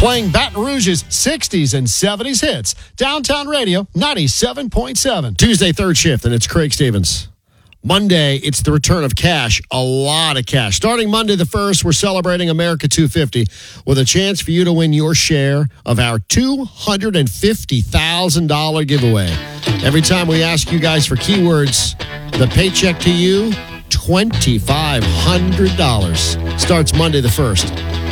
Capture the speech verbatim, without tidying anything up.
playing Baton Rouge's sixties and seventies hits. Downtown Radio, ninety-seven point seven. Tuesday, third shift, and it's Craig Stevens. Monday, it's the return of cash, a lot of cash. Starting Monday the first, we're celebrating America two fifty with a chance for you to win your share of our two hundred fifty thousand dollars giveaway. Every time we ask you guys for keywords, the paycheck to you, two thousand five hundred dollars. Starts Monday the first.